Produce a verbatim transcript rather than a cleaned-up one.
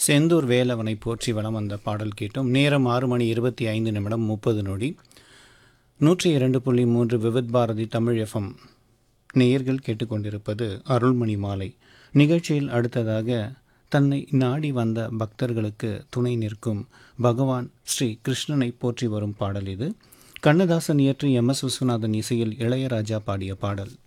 செந்தூர் வேலவனை போற்றி வலம் வந்த பாடல் கேட்டோம். நேரம் ஆறு மணி இருபத்தி ஐந்து நிமிடம் முப்பது நொடி. நூற்றி இரண்டு புள்ளி மூன்று விவித் பாரதி தமிழ் எஃப்எம் நேயர்கள் கேட்டுக்கொண்டிருப்பது அருள்மணி மாலை நிகழ்ச்சியில். அடுத்ததாக தன்னை நாடி வந்த பக்தர்களுக்கு துணை நிற்கும் பகவான் ஸ்ரீ கிருஷ்ணனை போற்றி வரும் பாடல் இது. கண்ணதாசன் இயற்றி எம் எஸ் விஸ்வநாதன் இசையில் இளையராஜா பாடிய பாடல்.